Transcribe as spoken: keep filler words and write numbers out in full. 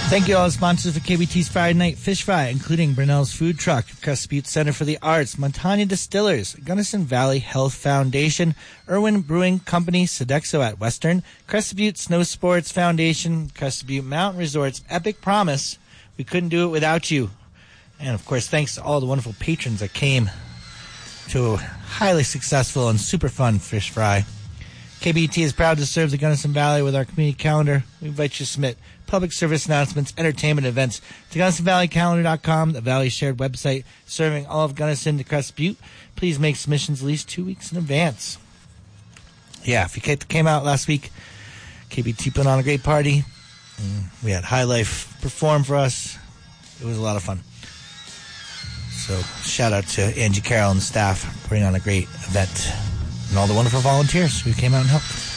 Thank you all the sponsors for K B T's Friday Night Fish Fry, including Brunel's Food Truck, Crescent Butte Center for the Arts, Montana Distillers, Gunnison Valley Health Foundation, Irwin Brewing Company, Sodexo at Western, Crescent Butte Snow Sports Foundation, Crescent Butte Mountain Resorts, Epic Promise. We couldn't do it without you. And, of course, thanks to all the wonderful patrons that came to a highly successful and super fun fish fry. K B T is proud to serve the Gunnison Valley with our community calendar. We invite you to submit public service announcements, entertainment events to Gunnison Valley Calendar dot com, the Valley shared website serving all of Gunnison to Crescent Butte. Please make submissions at least two weeks in advance. Yeah, if you came out last week, K B T put on a great party. We had High Life perform for us. It was a lot of fun. So shout out to Angie Carroll and the staff for putting on a great event, and all the wonderful volunteers who came out and helped.